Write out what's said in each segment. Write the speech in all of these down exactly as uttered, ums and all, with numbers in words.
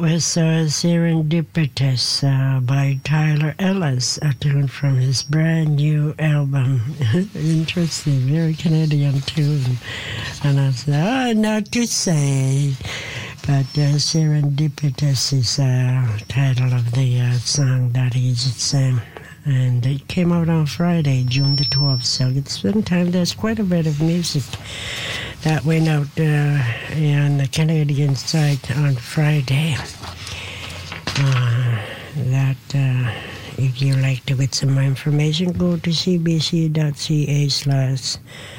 was uh, Serendipitous uh, by Tyler Ellis, a tune from his brand new album. Interesting, very Canadian tune. And I said, oh, not to say. But uh, Serendipitous is the uh, title of the uh, song that he just sang. And it came out on Friday, June the twelfth. So it's been time. There's quite a bit of music that went out uh, on the Canadian side on Friday. Uh, that uh, if you like to get some more information, go to cbc.ca slash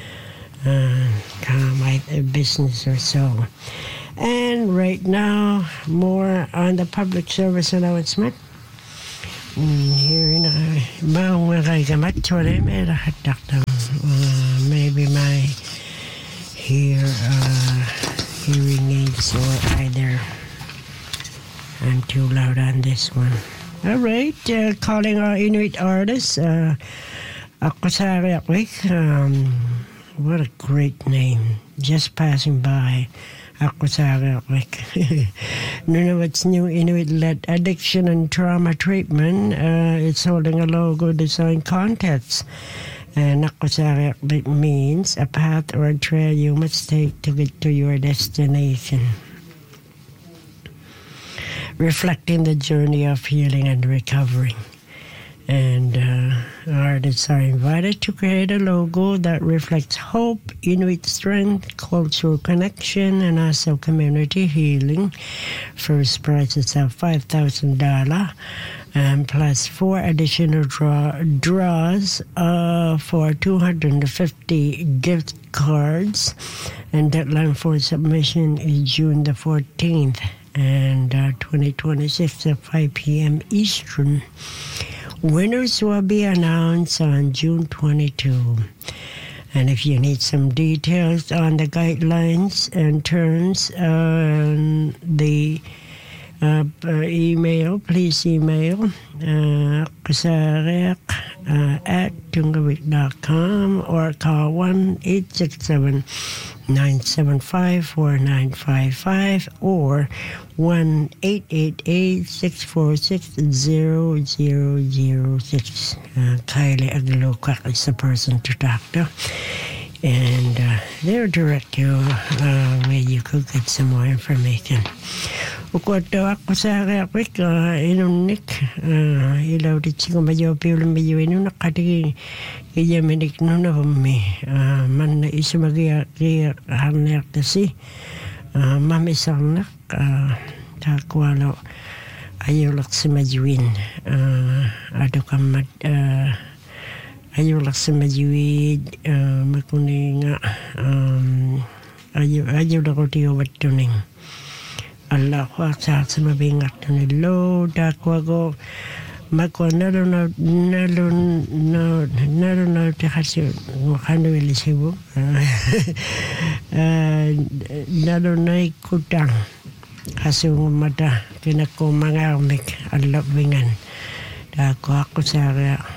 my business or so. And right now, more on the public service announcement. Here in maybe my hear uh, hearing aids or either I'm too loud on this one. All right, uh, calling our Inuit artists. Uh, Akosariakwik, um, what a great name. Just passing by. Akosariakwik. Nunavut's new Inuit-led addiction and trauma treatment. Uh, it's holding a logo design contest. And Akosariakwik means a path or a trail you must take to get to your destination, reflecting the journey of healing and recovery. And uh, artists are invited to create a logo that reflects hope, Inuit strength, cultural connection, and also community healing. First prize is of five thousand dollars, and plus four additional draw, draws uh, for two hundred fifty gift cards. And deadline for submission is June the fourteenth, and uh, twenty twenty-six at five p.m. Eastern. Winners will be announced on June twenty-second. And if you need some details on the guidelines and terms, uh, the uh, uh, email, please email uh, kasariak uh, at tungavik dot com or call one eight six seven nine seven five four nine five five or one eight eight eight six four six zero zero zero six. Uh, Kylie Aglokak is the person to talk to. And uh, they'll direct you uh, where you could get some more information. Ukwato ako sa Quick, inunik, ilaw di siya mayo piulang mayo inu nakati kaya minik no na kami man na isa magiya kaya hanak tasi mamisang nak takwalo ayaw lak si majuin ado kamat ayaw lak si majuin makuning ayaw ayaw lak ko tiyo wat tuning Allah ko sa sa mabingat ni lo da ko go mako nalo na nalo na nalo na te kasi makano ilisibo nalo na ikutang kasi mata kinako mga umik Allah bingan da ko ako sa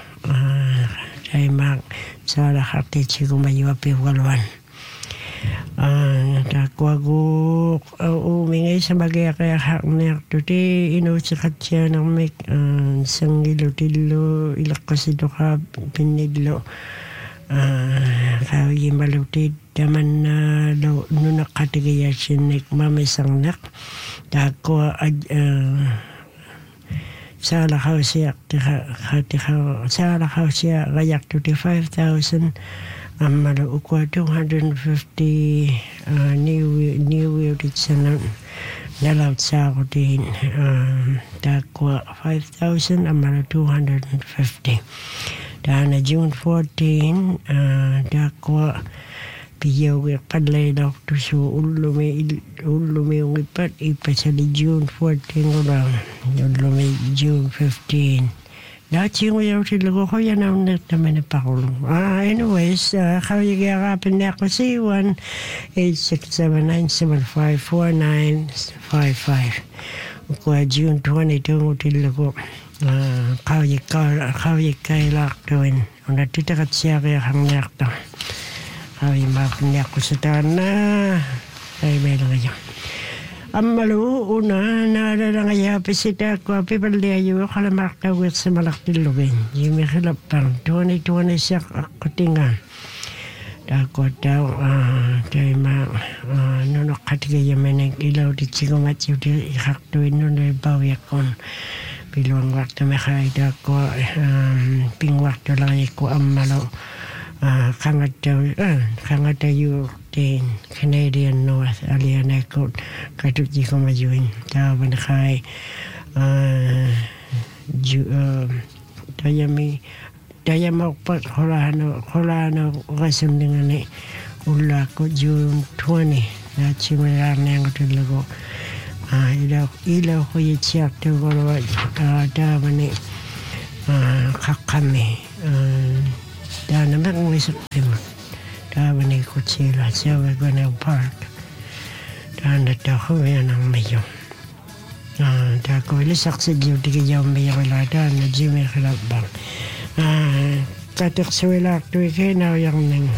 ay mak sa lahat chigo mayo piwalwan. Uh, Takwago umingay sa bagay kaya hakner tuti inusikat siya ng may uh, sangilo-tilo ilakasidok ka pinidlo uh, kawagi malutid daman na uh, nung nakatigaya siya mamisang nak takwa uh, sa lakaw siya sa lakaw siya kayak tuti five thousand Um, ukwa two hundred fifty uh, new new weird sana nalaut sa ako din um, takwa five thousand amala two hundred fifty dana June fourteenth uh, takwa piyaw padlay daw to so ulumi ulumi yung ipat ipasali June fourteenth ko lang ulumi June fifteenth. Dati yung ayaw sila ko, kaya na naman na pakulong. Ah, anyways, uh, kaya gagapin na ako si one eight six seven nine seven five four nine five five. Kaya June twenty-second, sila ko, kaya kaya kaya laktoin. Kung natitakat siya kaya kang lakto. Kaya mapin na ako sa taon na, kaya may lang kayo. Ammalu una naalala ngayaapisita ko pipaliayu kalamartawit sa malaktilugin. Jimmy Hilapang twenty twenty-six akutingan. Dako daw tayo ma nunok katiga yaman ang ilaw di chigumat yung di ikaktuin nun ay bawiyakon. Biluang waktu mekhay dako pingwaktu lang iko ammalo. Uh, kangataw uh, kangatayo din Canadian North aliana ko katuji ko majuin taban kay uh, ju uh, tayami tayama pa kolano kolano kasam dengan ni ulah ko June twenty na chimera nang tulago ah ilaw ilaw ko yiyak to ko uh, taban ni uh, kakami uh, dan naman ang isip mo. Dawan ay kutsila siya wag na park. Dan natako yan ang mayo. Ah, dako ilisak sa jiw di kayaw mayo wala dan na jiw may kalabang. Ah, katak sa wala to ikay na yung nang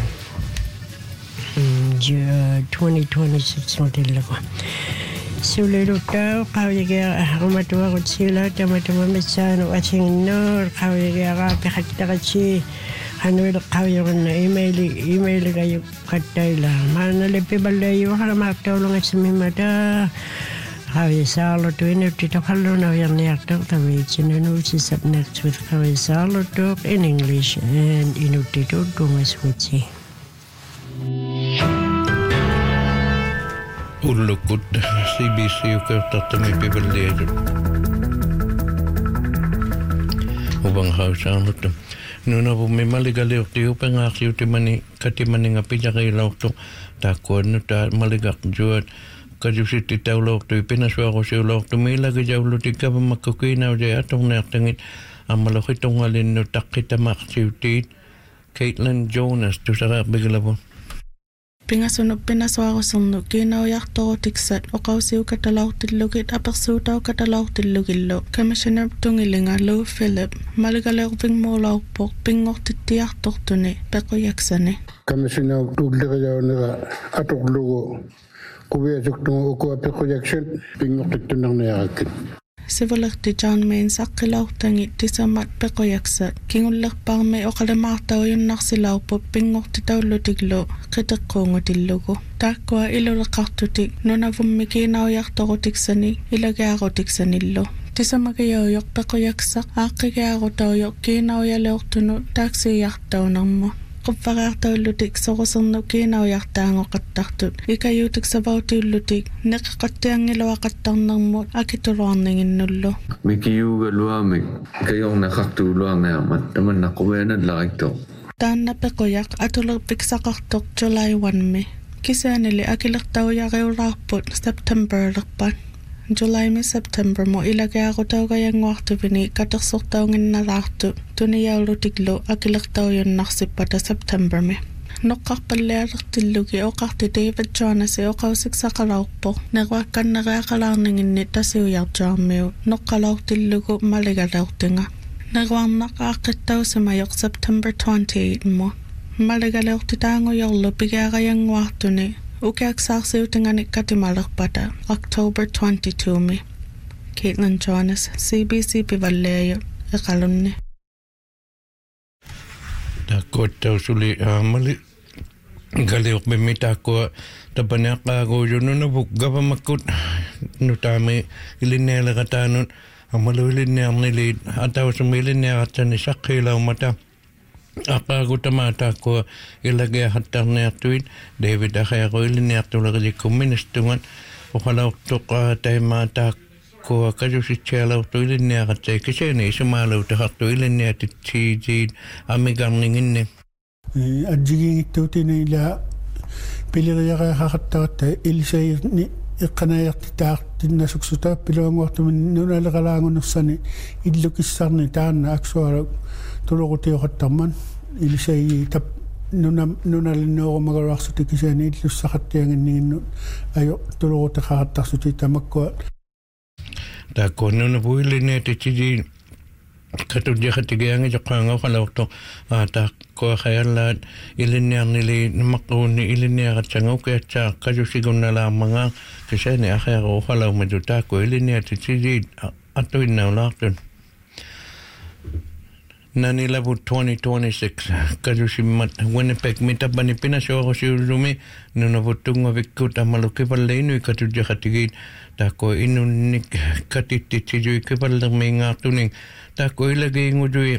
twenty twenty-six model ako. Sulilo tao kawya kaya kumatuwa kutsila tamatama mesano asing nor kawya kaya kapikakitakachi. Ano yung kaya na email email kayo katay lang. Mana lepi balayo kala magtulong sa mimada. Kaya salo to inutito kalo na yung niyaktok tawi chinunusis up next with kaya salo talk in English and inutito dungas witsi. Ulukut C B C ko tatami pibalayo. Ubang hausan to. Nuna po may maligali okti upang aksi uti mani kati mani nga pija kay laukto takon no ta maligak juat kajusi ti taw laukto pinaswa ko si laukto may lagi jaw luti ka ba makakinaw jay atong naktangit ang malaki tungalin no takita maksi uti Caitlin Jonas to sa bigla po. Pingasunod pinaswa ko sumno kinaw yak to tiksat o kausiw katalaw tilugit apaksutaw katalaw tilugilo. Commissioner tungilinga Lou Philip maligalaw ping molaw pok pingok titiyak toktune peko yaksane. Commissioner tugligayaw nila atok lugo kuya tuktung uko peko yaksan pingok titunang nayakin. Sivalakti John Main sakilaw tangit tisamat peko yaksat. Kingulak pang may o kalamataw yung naksilaw po pingok titaw lutiglo kitak ko ngotilugo. Takwa ilulakaktutik nuna vumikinaw yak toko tiksani ilagay ako tiksanilo. Tisamagayaw yok peko yaksak akigay ako taw yok kinaw yalok tuno taksi yak taw nang mo. Kapagaktaw lutik sa kusang kinaw yak tango kataktut. Ikayutik sa bawti lutik nakakatiang ilawakatang nang mo akituruan ng inulo. Mikiyuga luamik kayong nakaktuluan na yamat naman nakuwenad lang ito. Taan na pekoyak atulog piksakaktok July first me. Kisa nili akilaktaw yakaw rapot September lakpan. July me September mo ilagay ako daw kayang waktu bini kataksok daw ngin na rakto. Tuniyaw lutiglo akilaktaw yun naksipata September me. Nokak palerak tilugi o kakti David Jonas o kausik sa kalaw po. Nagwakan nakakalaw nangin nita si uyak jameo. Nokalaw tilugo maligalaw tinga. Nagwang nakakit daw sa mayok September twenty-eighth mo. Maligalaw titango yung lupigay kayang waktu ni. Ukiak saksiw tinganik katimalakpata October twenty-second me. Caitlin Jonas, C B C Pivaleyo, ikalon ni. Takot daw suli mali galiok bimita ko tabanak ako yun no bukga pa makut no tami ilinela katanon ang malulin niya ang nilid ataw sumilin niya katan ni sakilaw mata. Ako tamata ko ilagay hatar na tuwid David akaya ko ilinak tulad di kuministungan o kalaw to ka tayo mata ko kayo si Chelaw to ilinak at say kasi na isumalaw to hakto ilinak at si amigang ningin ni adjiging ito tinila piliraya kaya kakataw ilisay ni ikanayak titak tinasuksuta pilawang waktu nunalakalangon ng sani idlukisar ni tana aksuarag tuloko tiyo kataman ilisay tap nunalino ko magaraksuti kasi ni idlus sa katiyangin ni ayo tuloko tiyo kakatasuti tamakwa Tako nuna puili nete chidi katudya katigyang ijakanga kalawto ata ko khayalat ilinya nili makuni ilinya katsangaw kaya tsa kajusigon na lamang nga kasi ni akaya ko kalaw majuta ko ilinya titsidid atoy na ulakton nanilabot twenty twenty-six kajusimat Winnipeg mitabani pinasyo ako si Urumi nunabutong mavikot ang malukipalaino katudya katigid tako inunik katitit si Joy kipalang may nga tuning tako ilagay ngo Joy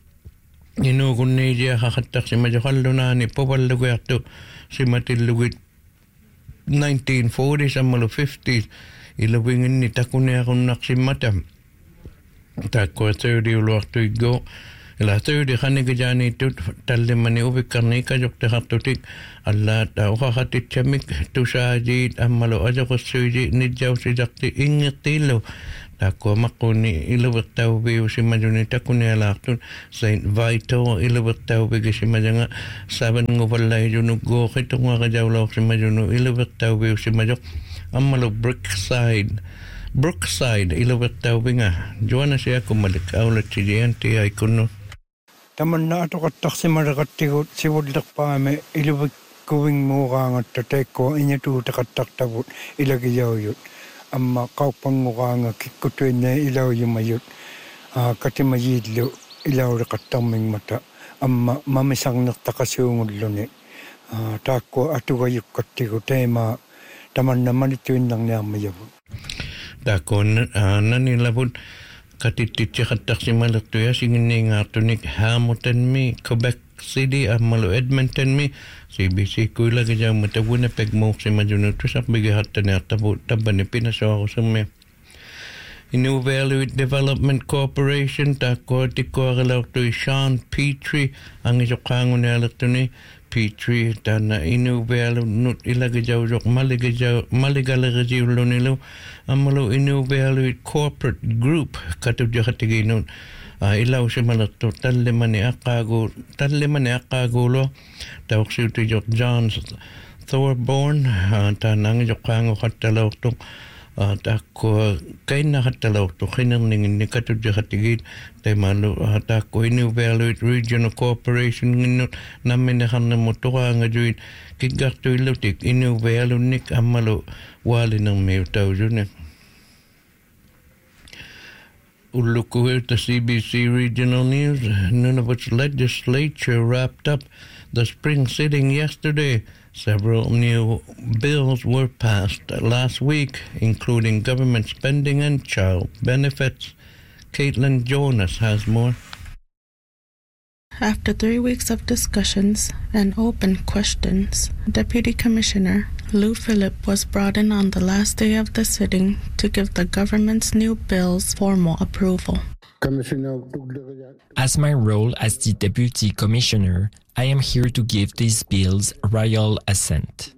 inukun na iya kakatak si Majakalo na ni Popalugay ato si Matilugit nineteen forties ang malo fifties ilawingin ni tako na akong naksimatam tako thirty ulo akto igo ila thirty kani gajani tut talimani ubik karni kajok te hatutik Allah tau kakatit chamik tu sajid ang malo aja ko suji ni jaw si jakti ingitilo tako makuni ilawak tau biu si majuni takuni alaktun Saint Vito ilawak tau biu si majanga saban ngopalay junuk go kitong wakajawlok si majunu ilawak tau biu si majok ang malo Brookside Brookside ilawak tau biu nga juana siya kumalik aulat si Jianti ay kuno taman na ato katak si marakatikot si wadlak pa me ilawak kuwing mo kangat tateko inya tu takatak tabut ilagi yaw yut amma kaupang mo kanga kikutuin na ilaw yung mayut uh, katimayidlo ilaw rakataming mata amma mamisang naktakasungod luni uh, tako atugayuk katiko tema taman naman ituin lang niya mayabot tako uh, nanilabot katitit siya katak si malaktuya singin nga tunik Hamilton mi Quebec City amalo Edmonton mi C B C ko lagi jang matawuna peg mo si majuno to sa bigat na tabo taban ni pinaso ako sa me New Value Development Corporation ta ko ti ko galaw to Sean Petrie ang isokang unalak to ni Petrie ta na New Value nut ilagi jaw jok maliga jaw maligalaga jaw lo nilo amalo New Value Corporate Group katudya katiginon Uh, ilaw si malato talima ni akago talima ni akagulo tawag si Tijok John Thorborn uh, tanang jokango katalaw to uh, tako kay na katalaw to kinangning ni katudya katigid tay malo uh, tako Inuvaluate Regional Corporation nginot namin nakan na mo to ka nga juin kigakto ilutik Inuvaluate nik amalo wali ng may tao yun eh Uluku the C B C Regional News. Nunavut's legislature wrapped up the spring sitting yesterday. Several new bills were passed last week, including government spending and child benefits. Caitlin Jonas has more. After three weeks of discussions and open questions, Deputy Commissioner Lou Phillip was brought in on the last day of the sitting to give the government's new bills formal approval. As my role as the Deputy Commissioner, I am here to give these bills royal assent.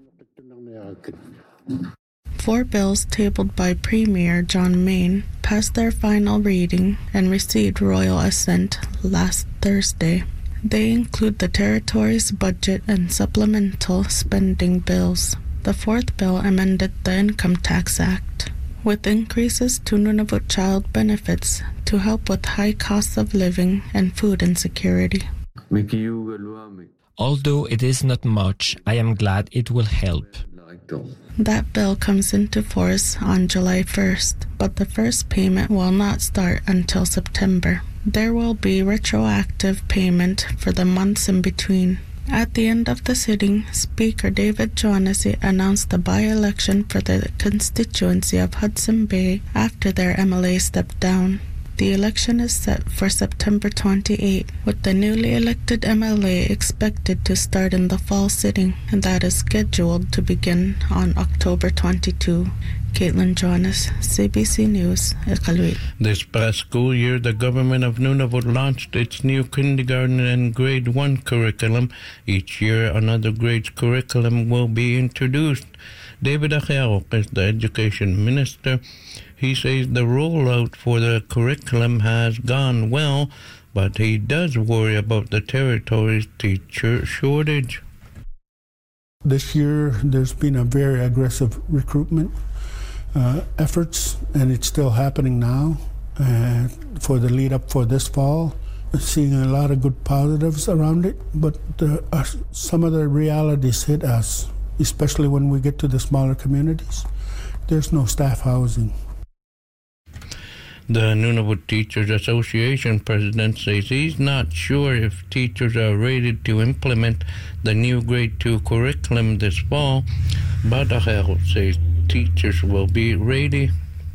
Four bills tabled by Premier John Mayne passed their final reading and received royal assent last Thursday. They include the territory's budget and supplemental spending bills. The fourth bill amended the Income Tax Act, with increases to Nunavut child benefits to help with high costs of living and food insecurity. Although it is not much, I am glad it will help. That bill comes into force on July first, but the first payment will not start until September. There will be retroactive payment for the months in between. At the end of the sitting, Speaker David Johannesy announced the by-election for the constituency of Hudson Bay after their M L A stepped down. The election is set for September twenty-eighth, with the newly elected M L A expected to start in the fall sitting, and that is scheduled to begin on October twenty-second. Caitlin Jonas, C B C News, Iqaluit. This past school year, the government of Nunavut launched its new kindergarten and grade one curriculum. Each year, another grade curriculum will be introduced. David Achiarok is the education minister. He says the rollout for the curriculum has gone well, but he does worry about the territory's teacher shortage. This year, there's been a very aggressive recruitment uh, efforts, and it's still happening now. uh, for the lead up for this fall. Seeing a lot of good positives around it, but there are some of the realities hit us, especially when we get to the smaller communities. There's no staff housing. The Nunavut Teachers Association president says he's not sure if teachers are ready to implement the new grade two curriculum this fall, but Ahel says teachers will be ready.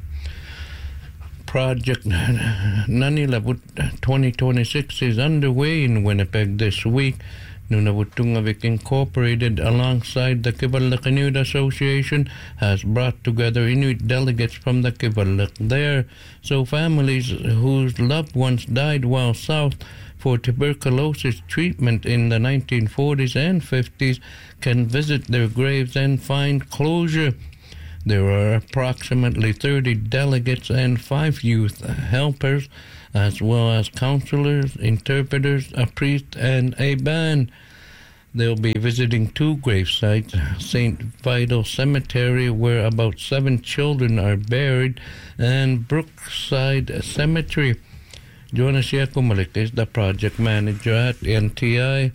Project Nanilavut twenty twenty-six is underway in Winnipeg this week. Nunavut Tungavik Incorporated, alongside the Kivalliq Inuit Association, has brought together Inuit delegates from the Kivalliq there, so families whose loved ones died while south for tuberculosis treatment in the nineteen forties and fifties can visit their graves and find closure. There are approximately thirty delegates and five youth helpers, as well as counselors, interpreters, a priest, and a band. They'll be visiting two grave sites, Saint Vital Cemetery, where about seven children are buried, and Brookside Cemetery. Jonas Yakumalik is the project manager at N T I.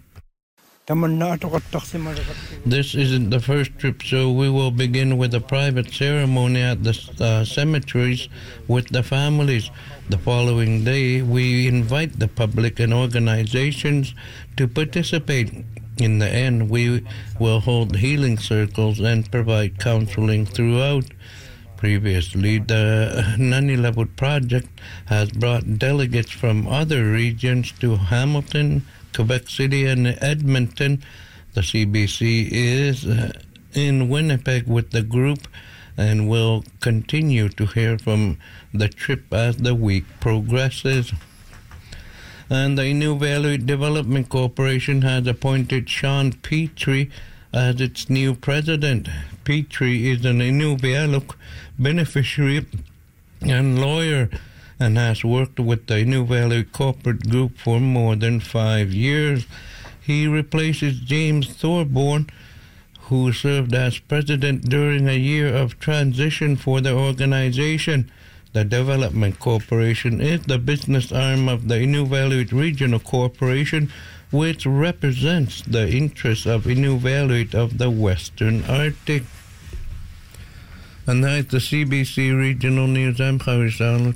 This isn't the first trip, so we will begin with a private ceremony at the uh, cemeteries with the families. The following day, we invite the public and organizations to participate. In the end, we will hold healing circles and provide counseling throughout. Previously, the Nanilavut project has brought delegates from other regions to Hamilton, Quebec City, and Edmonton. The C B C is uh, in Winnipeg with the group and will continue to hear from the trip as the week progresses. And the Inuvialuit Development Corporation has appointed Sean Petrie as its new president. Petrie is an Inuvialuit beneficiary and lawyer and has worked with the Inuvialuit corporate group for more than five years. He replaces James Thorborn, who served as president during a year of transition for the organization. The Development Corporation is the business arm of the Inuvialuit Regional Corporation, which represents the interests of Inuvialuit of the Western Arctic. And that's the C B C Regional News. I'm Harry Charlotte.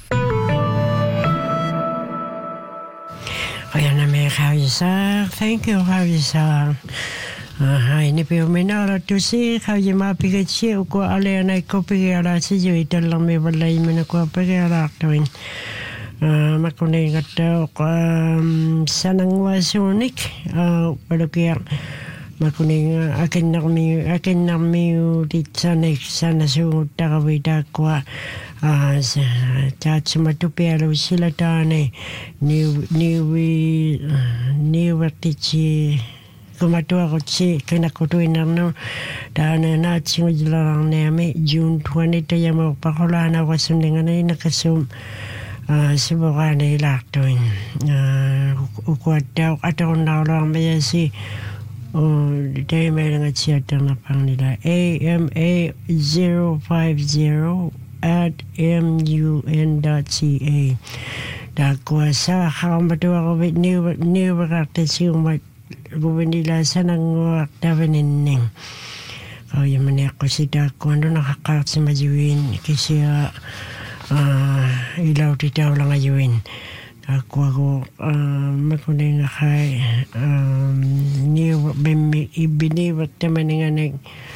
Thank you, Harry Charlotte. Hai ni pe menala tu si ka ye ma pi ke chi ko ale na ko pe ala si ju italang me balai me na ko pe ala toin ma ko ne gata ko sanang wasunik pero ke ma ko ne akin na mi akin na mi di sanek sana su ta vida ko a ta chuma tu pe ala sila ta ne ni ni wi ni watichi Kumatua Rochi, Kenakoto in Arno, Dana Nazi Name, June twentieth, Yamo Pacolana was sending an Inakasum, Siborani Lactoin, Uquatao, Aton Naura Mayasi, the day mailing a Chiatan Panida, A M A zero five zero at M U N dot C A. Dakwasa, how Matua of it never never got to see my. Bumindila sanang taveninning. Oh, yung mani ako si Dako, ano nakakak si Majuin, kasi uh, ilaw titaw lang ayuin. Ako ako, uh, makunay na kay, um, ibiniwat naman nga nag,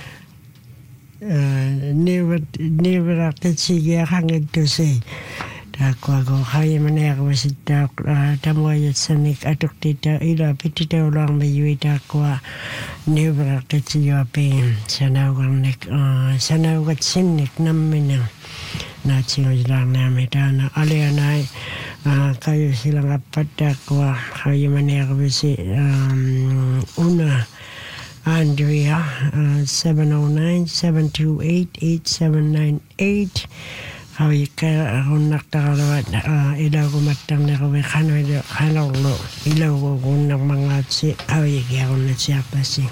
niwat, niwat at sige hangad to say. Ako ako kaya manaya ko si tak tamoy sanik atok tita ila pitita ulang mayuita ko nibrak tiyo pin sana wang nek sana wat sinik namin na chiyo lang namin na alianay kayo silang apat ako kaya manaya ko si una Andrea seven oh nine, seven two eight, eight seven nine eight. Kau ika aku nak tarawat ilau ko matang na kau kano ilau kano lo ilau ko kunang mga si kau ika ako na siapa si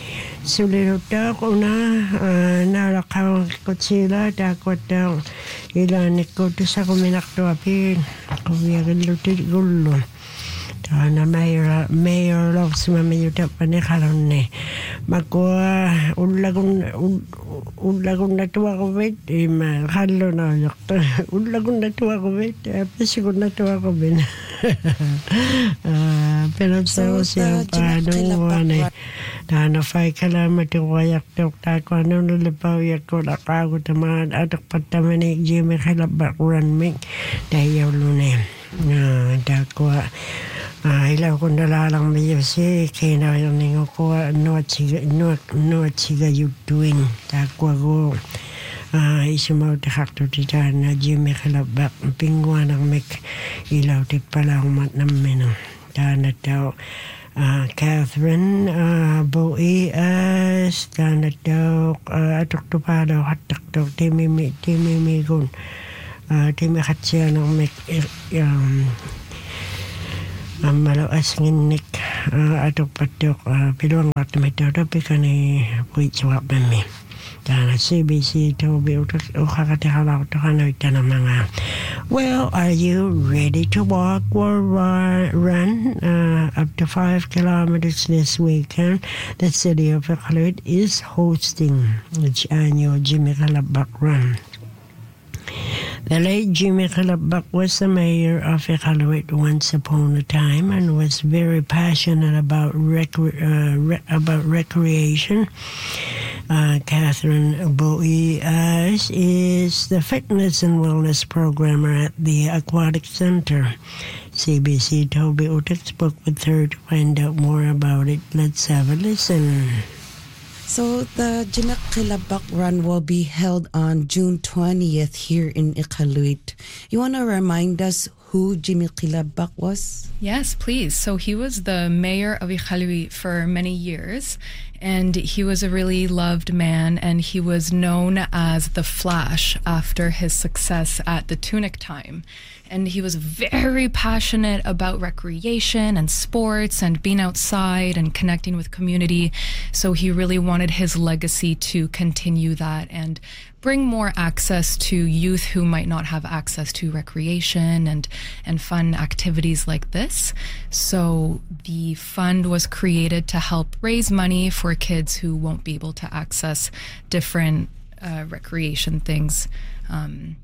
suliro ta ko na nalakaw ko sila ta ko ta Ilanik ko to sa kuminakto apin. Kumiyagan lutit gulo. Tana mayor mayor of Sumamiyuta Panekaron ne. Makua ulagun ulagun na tuwa ko bit. Ima halo na yakta. Ulagun na tuwa ko bit. Pisikun na tuwa ko bin. Pero sa siya pa nung wane. Tana fay kalamati wayak tok tako ano nulipaw yak ko lakago tamaan atak patamani Jimmy Kalabak run me. Dayaw lunem. Tako Ah, ilaw ko nalalang medyo si kaya yung ningo ko no chiga no no chiga you doing takwa go ah isumaw te hakto ti na Jimmy Kalabak pingwa ng mek ilaw ti palang mat namin tana daw ah Catherine ah Bowie as tana daw atok to pa daw hatak daw timi mi timi mi gun ah timi hatsya ng mek um Amalo asnginik atok patok piluang at mito tapi kani puit swap me. Dana C B C to be o kakatihala to kanoy na mga. Well, are you ready to walk or run uh, up to five kilometers this weekend? The city of Iqaluit is hosting its annual Jimmy Kalabak Run. The late Jimmy Kalabak was the mayor of Iqaluit once upon a time and was very passionate about recre- uh, re- about recreation. Uh, Catherine Bowie is the fitness and wellness programmer at the Aquatic Center. C B C Toby Utek spoke with her to find out more about it. Let's have a listen. So the Jimmy Kalabak Run will be held on June twentieth here in Iqaluit. You want to remind us who Jimmy Kalabak was? Yes, please. So he was the mayor of Iqaluit for many years, and he was a really loved man, and he was known as the Flash after his success at the Tunic Time. And he was very passionate about recreation and sports and being outside and connecting with community. So he really wanted his legacy to continue that and bring more access to youth who might not have access to recreation and, and fun activities like this. So the fund was created to help raise money for kids who won't be able to access different uh, recreation things um,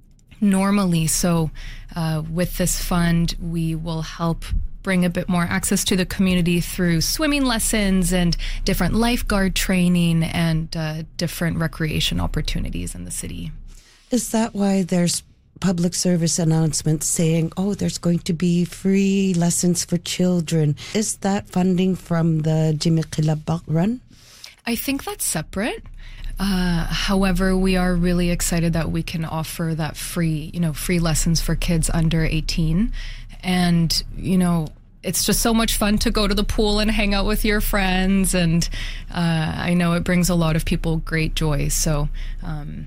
normally. So uh, with this fund, we will help bring a bit more access to the community through swimming lessons and different lifeguard training and uh, different recreation opportunities in the city. Is that why there's public service announcements saying, oh, there's going to be free lessons for children? Is that funding from the Jimmy Kalabak Run? I think that's separate. Uh, however, we are really excited that we can offer that free, you know, free lessons for kids under eighteen. And, you know, it's just so much fun to go to the pool and hang out with your friends. And uh, I know it brings a lot of people great joy. So, um,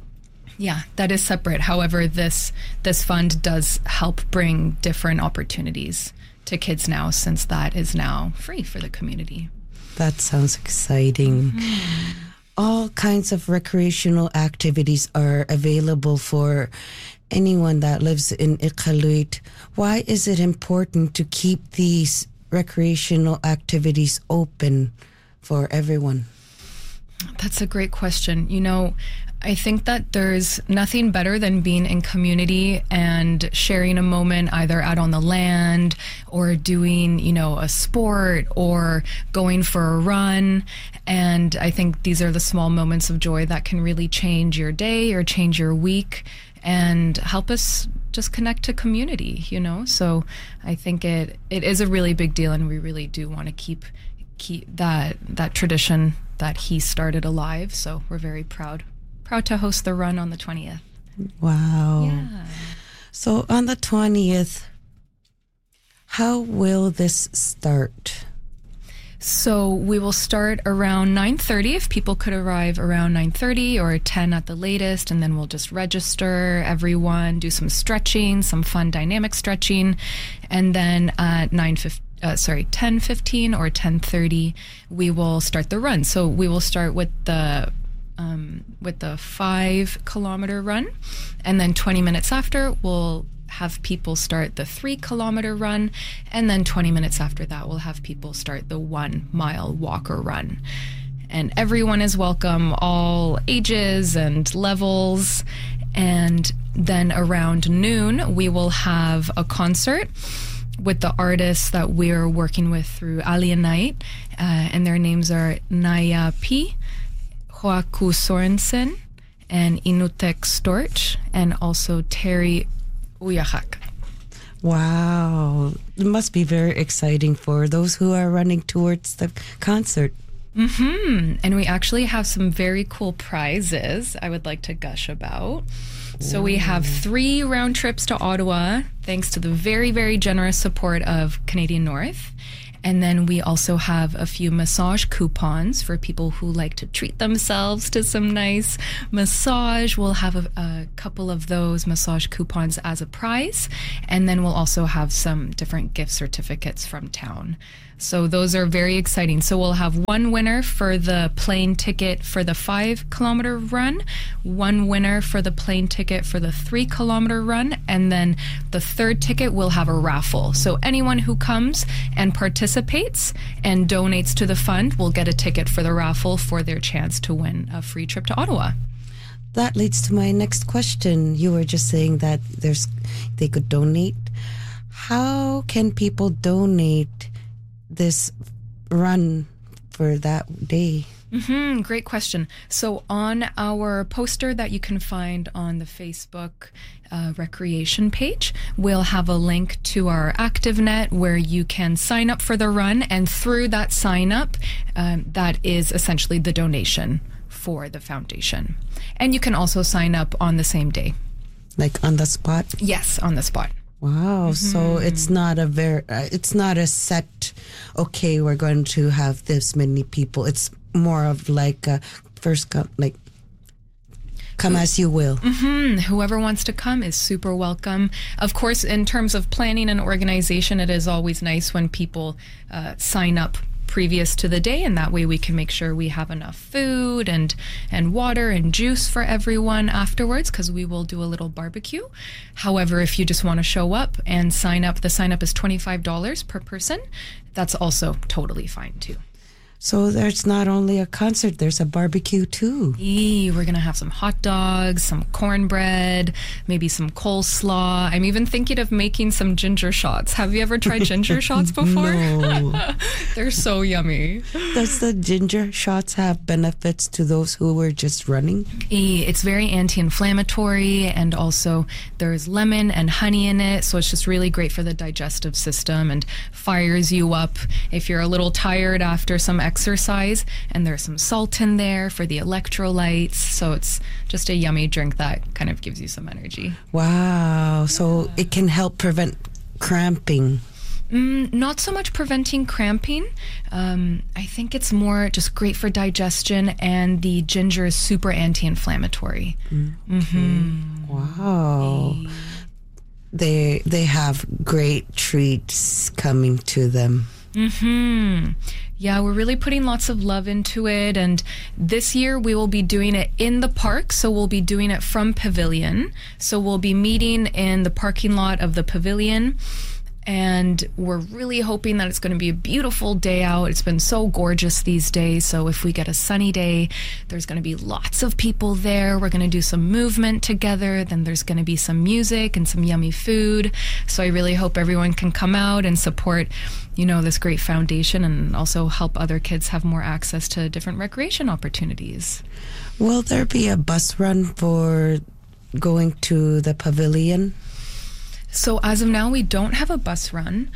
yeah, that is separate. However, this this fund does help bring different opportunities to kids now, since that is now free for the community. That sounds exciting. Mm-hmm. All kinds of recreational activities are available for anyone that lives in Iqaluit. Why is it important to keep these recreational activities open for everyone? That's a great question. You know, I think that there's nothing better than being in community and sharing a moment either out on the land or doing, you know, a sport or going for a run. And I think these are the small moments of joy that can really change your day or change your week and help us just connect to community, you know? So I think it it is a really big deal, and we really do want to keep keep that that tradition that he started alive. So we're very proud. Proud to host the run on the twentieth. Wow. Yeah. So on the twentieth, how will this start? So we will start around nine thirty, if people could arrive around nine thirty or ten at the latest, and then we'll just register everyone, do some stretching, some fun dynamic stretching, and then at nine fifteen, uh, sorry, ten fifteen or ten thirty, we will start the run. So we will start with the um, with the five kilometer run. And then twenty minutes after, we'll have people start the three kilometer run. And then twenty minutes after that, we'll have people start the one mile walk or run. And everyone is welcome, all ages and levels. And then around noon, we will have a concert with the artists that we're working with through Alienite. Uh, and their names are Naya P, Joaku Sorensen, and Inutek Storch, and also Terry Uyahak. Wow. It must be very exciting for those who are running towards the concert. Mm-hmm. And we actually have some very cool prizes I would like to gush about. So we have three round trips to Ottawa, thanks to the very, very generous support of Canadian North. And then we also have a few massage coupons for people who like to treat themselves to some nice massage. We'll have a, a couple of those massage coupons as a prize. And then we'll also have some different gift certificates from town. So those are very exciting. So we'll have one winner for the plane ticket for the five kilometer run, one winner for the plane ticket for the three kilometer run, and then the third ticket will have a raffle. So anyone who comes and participates and donates to the fund will get a ticket for the raffle for their chance to win a free trip to Ottawa. That leads to my next question. You were just saying that there's they could donate. How can people donate this run for that day? Mm-hmm, great question. So on our poster that you can find on the Facebook uh, recreation page, we'll have a link to our ActiveNet where you can sign up for the run, and through that sign up, um, that is essentially the donation for the foundation. And you can also sign up on the same day. Like on the spot? Yes, on the spot. Wow. Mm-hmm. So it's not a very, uh, it's not a set, okay, we're going to have this many people. It's more of like a first come, like come as you will. Mm-hmm. Whoever wants to come is super welcome. Of course, in terms of planning and organization, it is always nice when people uh, sign up previous to the day, and that way we can make sure we have enough food and and water and juice for everyone afterwards, because we will do a little barbecue. However, if you just want to show up and sign up, the sign up is twenty-five dollars per person. That's also totally fine too. So there's not only a concert, there's a barbecue too. Eee, we're going to have some hot dogs, some cornbread, maybe some coleslaw. I'm even thinking of making some ginger shots. Have you ever tried ginger shots before? No. They're so yummy. Does the ginger shots have benefits to those who were just running? Eee, it's very anti-inflammatory, and also there's lemon and honey in it, so it's just really great for the digestive system and fires you up if you're a little tired after some exercise, and there's some salt in there for the electrolytes, so it's just a yummy drink that kind of gives you some energy. Wow. So it can help prevent cramping. Mm, not so much preventing cramping. Um, I think it's more just great for digestion, and the ginger is super anti-inflammatory. Okay. Mm-hmm. Wow. Hey. They they have great treats coming to them. Mm-hmm. Yeah, we're really putting lots of love into it, and this year we will be doing it in the park, so we'll be doing it from Pavilion. So we'll be meeting in the parking lot of the Pavilion, and we're really hoping that it's going to be a beautiful day out. It's been so gorgeous these days, so if we get a sunny day, there's going to be lots of people there. We're going to do some movement together, then there's going to be some music and some yummy food. So I really hope everyone can come out and support, you know, this great foundation, and also help other kids have more access to different recreation opportunities. Will there be a bus run for going to the Pavilion? So as of now, we don't have a bus run.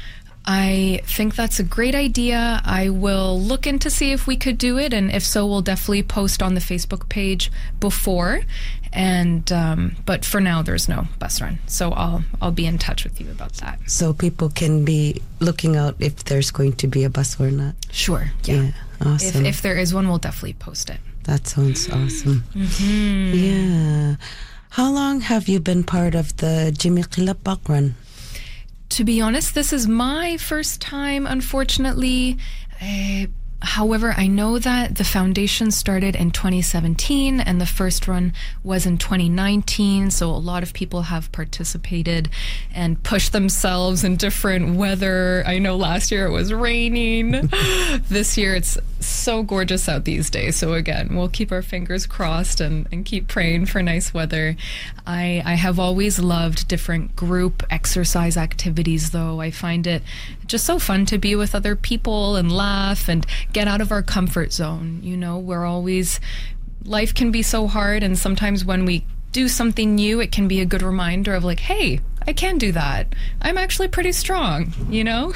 I think that's a great idea. I will look into see if we could do it, and if so, we'll definitely post on the Facebook page before. And um, but for now, there's no bus run, so I'll I'll be in touch with you about that. So people can be looking out if there's going to be a bus or not. Sure. Yeah. yeah awesome. If if there is one, we'll definitely post it. That sounds awesome. Mm-hmm. Yeah. How long have you been part of the Jimmy Kilapak run? To be honest, this is my first time, unfortunately. Uh, However, I know that the foundation started in twenty seventeen and the first run was in twenty nineteen. So a lot of people have participated and pushed themselves in different weather. I know last year it was raining. This year it's so gorgeous out these days. So again, we'll keep our fingers crossed and, and keep praying for nice weather. I, I have always loved different group exercise activities, though. I find it just so fun to be with other people and laugh and get out of our comfort zone. You know, we're always, life can be so hard, and sometimes when we do something new, it can be a good reminder of like, hey, I can do that. I'm actually pretty strong, you know?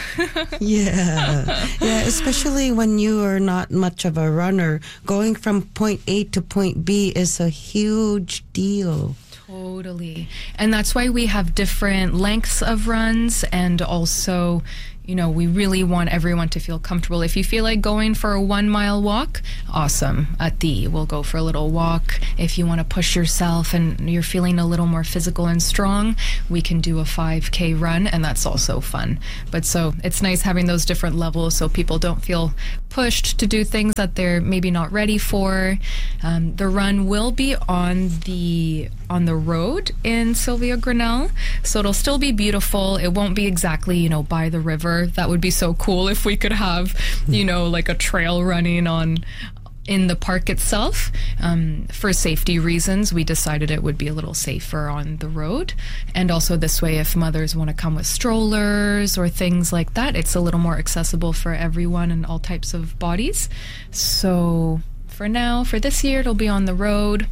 Yeah. Yeah, especially when you are not much of a runner. Going from point A to point B is a huge deal. Totally. And that's why we have different lengths of runs, and also, you know, we really want everyone to feel comfortable. If you feel like going for a one mile walk, awesome. At the, we'll go for a little walk. If you want to push yourself and you're feeling a little more physical and strong, we can do a five K run, and that's also fun. But so it's nice having those different levels so people don't feel pushed to do things that they're maybe not ready for. Um, the run will be on the on the road in Sylvia Grinnell, so it'll still be beautiful. It won't be exactly, you know, by the river. That would be so cool if we could have, you know, like a trail running on in the park itself. Um, for safety reasons, we decided it would be a little safer on the road. And also this way, if mothers want to come with strollers or things like that, it's a little more accessible for everyone and all types of bodies. So for now, for this year, it'll be on the road.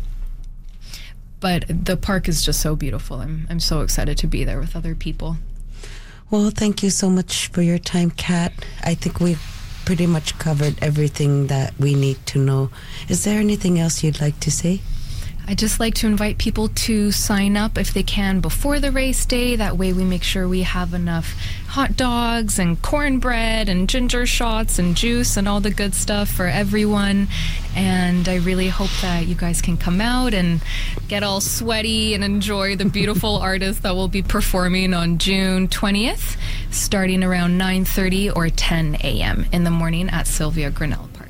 But the park is just so beautiful. I'm I'm so excited to be there with other people. Well, thank you so much for your time, Kat. I think we've pretty much covered everything that we need to know. Is there anything else you'd like to say? I'd just like to invite people to sign up if they can before the race day. That way we make sure we have enough hot dogs and cornbread and ginger shots and juice and all the good stuff for everyone. And I really hope that you guys can come out and get all sweaty and enjoy the beautiful artists that will be performing on June twentieth, starting around nine thirty or ten a.m. in the morning at Sylvia Grinnell Park.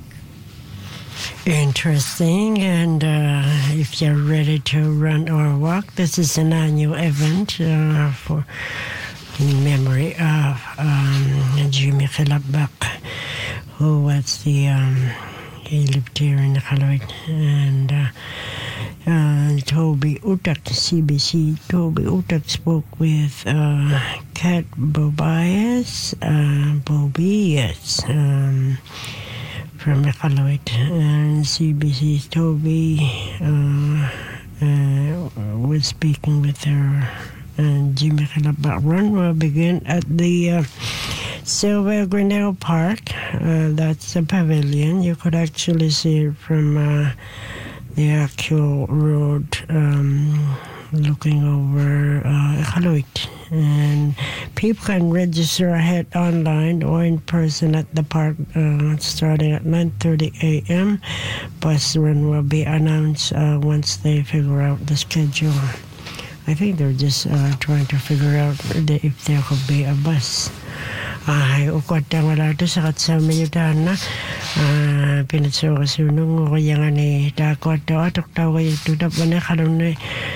Interesting. And uh, if you're ready to run or walk, this is an annual event uh, for in memory of um, Jimmy Khilabak, who was the um, he lived here in Iqaluit, and uh, uh, Toby Utak, C B C Toby Utak spoke with uh, Kat Bobias, uh, Bobias, um, from Iqaluit, and C B C's Toby uh, uh, was speaking with her. And Jimmy Khilabak run will begin at the uh, Sylvia Grinnell Park. Uh, that's the pavilion. You could actually see it from uh, the actual road, um, looking over uh, Iqaluit. And people can register ahead online or in person at the park uh, starting at nine thirty a.m. Bus run will be announced uh, once they figure out the schedule. I think they're just uh, trying to figure out the, if there could be a bus. Ay, ukwat ang wala ito sa katsama niyo daan na. Pinatso kasi nung kaya nga ni dakwat daw atok daw kayo tutap na kalong na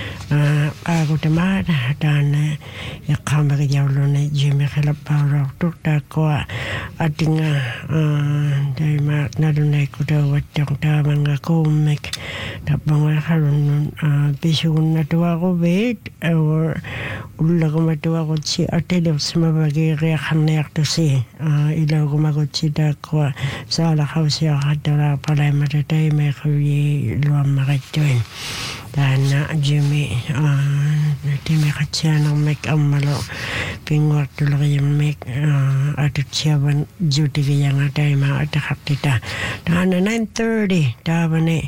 ako tamad daan na ikamag yaw lo na Jimmy Khilabak raw tuk dakwa ating dahil mak na dunay ko daw at yung tamang nga komik tapang nga kalong pisun na tuwa ko bit or ulo ko matuwa ko si atelok sa mabagiriyakan na yak to si ilaw ko magot si dakwa sa alakaw siya katara palay matatay may kuyi luwang makatuin dahil na Jimmy ti may katsya ng make amalo pingwak tulo kayo make atut siya ban duty kaya nga tayo mga atakak tita dahil na nine thirty dahil na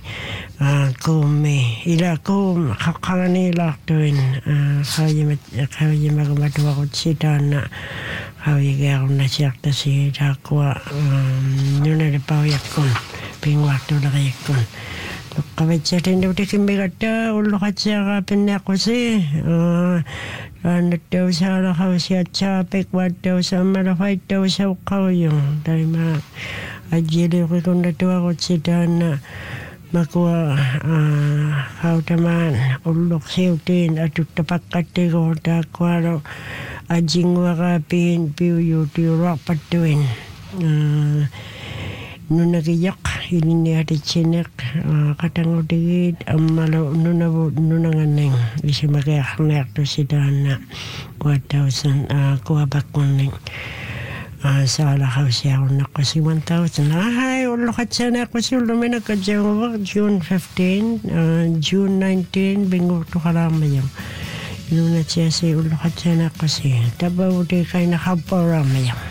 kumi ila kum kakanila tuin kaya kaya magmatuwa ko si dana kaya kaya ako nasyakta si dakwa yun na napawiyak ko pingwak tulo kayo ko kawit siya rin daw tikim bigata ulo ka siya kapin na ako si Anat daw sa alakaw siya tsapik, wat daw sa malafay daw sa ukaw yung. Dahil ma, ajili ko kung natuwa ko si Dana, makuha how taman, ulok siutin, at utapakati ko, takwaro, ajing wakapin, piu yu, tiyo rapat tuwin. Nung nagiyak, hilin niya di chinek, katang udigid, ang malo, nung nabot, nung nanganeng, isi magiyak to si Dana, one thousand, kuha bakuning, sa alakaw siya ako na kasi one thousand. Ay, ulokat siya na ako siya, lumina ka dyan, June fifteenth, June nineteenth, bingo to karama yung. Nung na siya siya, ulokat siya na kasi, tabaw di kayo nakapaw rama yung.